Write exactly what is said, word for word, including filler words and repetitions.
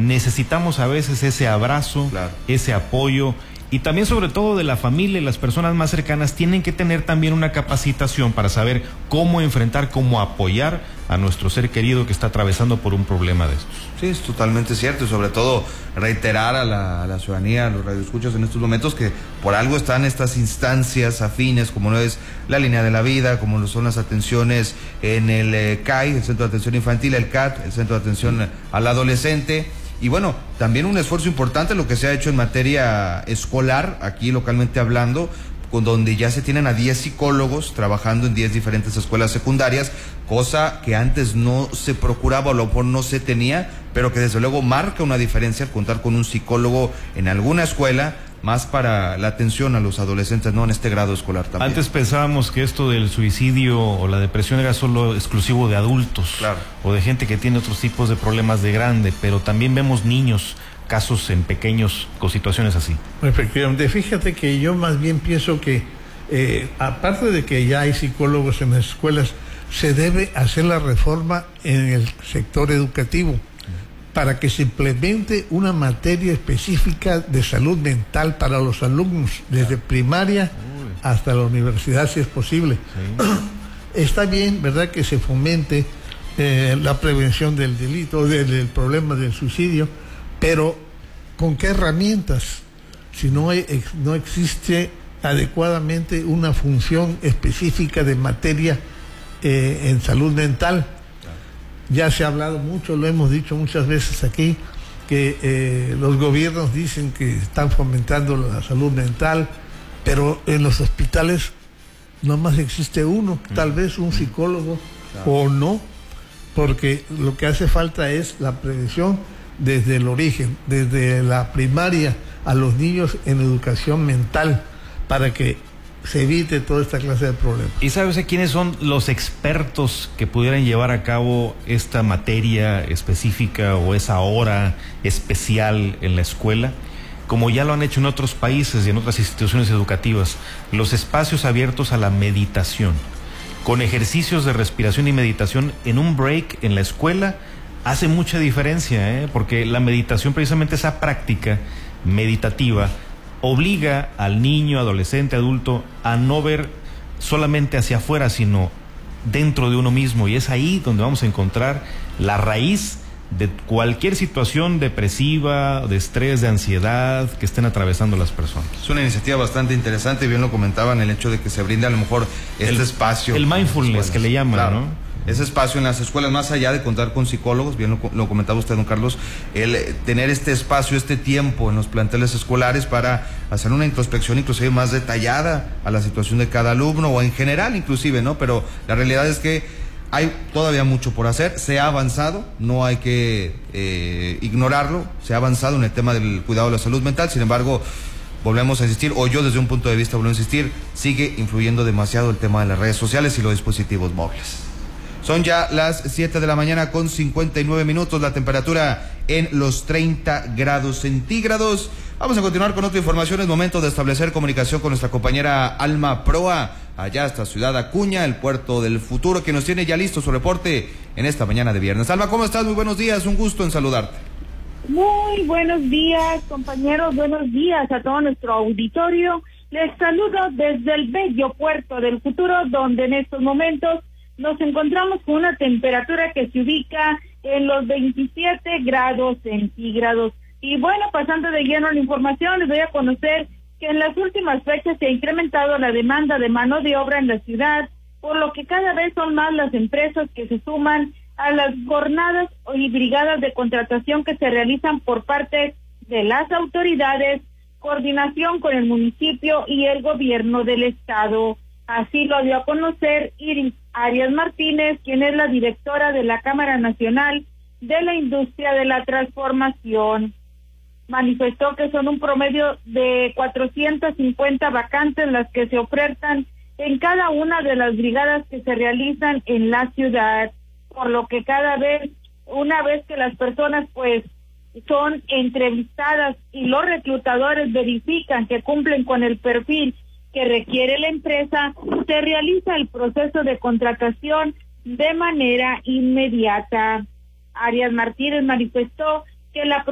necesitamos a veces ese abrazo, claro, ese apoyo. Y también, sobre todo, de la familia y las personas más cercanas tienen que tener también una capacitación para saber cómo enfrentar, cómo apoyar a nuestro ser querido que está atravesando por un problema de estos. Sí, es totalmente cierto, y sobre todo reiterar a la, a la ciudadanía, a los radioescuchas en estos momentos, que por algo están estas instancias afines, como lo es la Línea de la Vida, como lo son las atenciones en el eh, C A I, el Centro de Atención Infantil, el C A T, el Centro de Atención sí. al Adolescente. Y bueno, también un esfuerzo importante lo que se ha hecho en materia escolar, aquí localmente hablando, con donde ya se tienen a diez psicólogos trabajando en diez diferentes escuelas secundarias, cosa que antes no se procuraba o a lo mejor no se tenía, pero que desde luego marca una diferencia al contar con un psicólogo en alguna escuela, más para la atención a los adolescentes, no en este grado escolar también. Antes pensábamos que esto del suicidio o la depresión era solo exclusivo de adultos, claro, o de gente que tiene otros tipos de problemas de grande, pero también vemos niños, casos en pequeños con situaciones así. Efectivamente, fíjate que yo más bien pienso que eh, aparte de que ya hay psicólogos en las escuelas, se debe hacer la reforma en el sector educativo para que se implemente una materia específica de salud mental para los alumnos, desde primaria hasta la universidad, si es posible. Sí. Está bien, ¿verdad?, que se fomente eh, la prevención del delito, del, del problema del suicidio, pero ¿con qué herramientas? Si no, hay, no existe adecuadamente una función específica de materia eh, en salud mental. Ya se ha hablado mucho, lo hemos dicho muchas veces aquí, que eh, los gobiernos dicen que están fomentando la salud mental, pero en los hospitales nomás existe uno, tal vez un psicólogo, claro, o no, porque lo que hace falta es la prevención desde el origen, desde la primaria a los niños en educación mental, para que se evite toda esta clase de problemas. ¿Y sabes quiénes son los expertos que pudieran llevar a cabo esta materia específica o esa hora especial en la escuela? Como ya lo han hecho en otros países y en otras instituciones educativas, los espacios abiertos a la meditación, con ejercicios de respiración y meditación en un break en la escuela, hace mucha diferencia, ¿eh? Porque la meditación, precisamente esa práctica meditativa, obliga al niño, adolescente, adulto a no ver solamente hacia afuera, sino dentro de uno mismo, y es ahí donde vamos a encontrar la raíz de cualquier situación depresiva, de estrés, de ansiedad que estén atravesando las personas. Es una iniciativa bastante interesante, y bien lo comentaban, el hecho de que se brinde a lo mejor este el, espacio. El mindfulness que le llaman, claro, ¿no? Ese espacio en las escuelas, más allá de contar con psicólogos, bien lo, lo comentaba usted, don Carlos, el tener este espacio, este tiempo en los planteles escolares para hacer una introspección inclusive más detallada a la situación de cada alumno, o en general inclusive, ¿no? Pero la realidad es que hay todavía mucho por hacer, se ha avanzado, no hay que eh, ignorarlo, se ha avanzado en el tema del cuidado de la salud mental, sin embargo, volvemos a insistir, o yo desde un punto de vista volvemos a insistir, sigue influyendo demasiado el tema de las redes sociales y los dispositivos móviles. Son ya las siete de la mañana con cincuenta y nueve minutos, la temperatura en los treinta grados centígrados. Vamos a continuar con otra información. Es momento de establecer comunicación con nuestra compañera Alma Proa, allá hasta Ciudad Acuña, el puerto del futuro, que nos tiene ya listo su reporte en esta mañana de viernes. Alma, ¿cómo estás? Muy buenos días, un gusto en saludarte. Muy buenos días, compañeros, buenos días a todo nuestro auditorio. Les saludo desde el bello puerto del futuro, donde en estos momentos nos encontramos con una temperatura que se ubica en los veintisiete grados centígrados. Y bueno, pasando de lleno a la información, les doy a conocer que en las últimas fechas se ha incrementado la demanda de mano de obra en la ciudad, por lo que cada vez son más las empresas que se suman a las jornadas y brigadas de contratación que se realizan por parte de las autoridades, coordinación con el municipio y el gobierno del estado. Así lo dio a conocer Iris Arias Martínez, quien es la directora de la Cámara Nacional de la Industria de la Transformación. Manifestó que son un promedio de cuatrocientas cincuenta vacantes las que se ofertan en cada una de las brigadas que se realizan en la ciudad, por lo que cada vez, una vez que las personas pues son entrevistadas y los reclutadores verifican que cumplen con el perfil que requiere la empresa, se realiza el proceso de contratación de manera inmediata. Arias Martínez manifestó que la